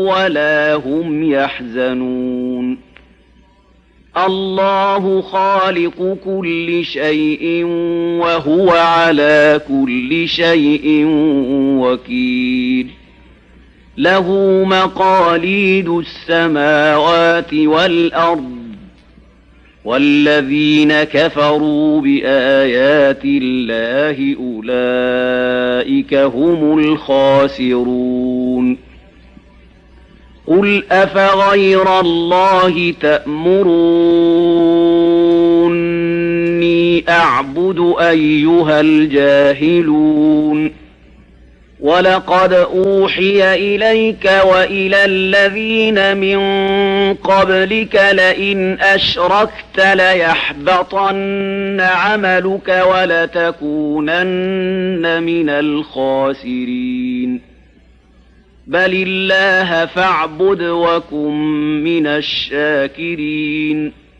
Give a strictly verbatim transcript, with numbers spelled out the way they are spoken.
ولا هم يحزنون الله خالق كل شيء وهو على كل شيء وكيل له مقاليد السماوات والأرض والذين كفروا بآيات الله أولئك هم الخاسرون قل أفغير الله تأمروني أعبد أيها الجاهلون ولقد أوحي إليك وإلى الذين من قبلك لئن أشركت ليحبطن عملك ولتكونن من الخاسرين بل الله فاعبد وكن من الشاكرين